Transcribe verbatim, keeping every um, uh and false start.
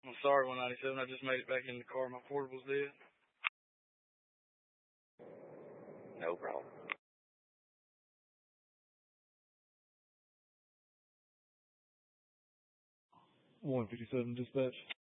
I'm sorry, one ninety-seven. I just made it back in the car. My portable's dead. No problem. one fifty-seven dispatch.